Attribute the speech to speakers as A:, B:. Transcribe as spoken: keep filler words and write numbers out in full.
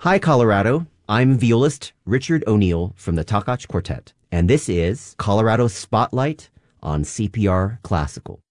A: Hi, Colorado. I'm violist Richard O'Neill from the Takach Quartet, and this is Colorado Spotlight on C P R Classical.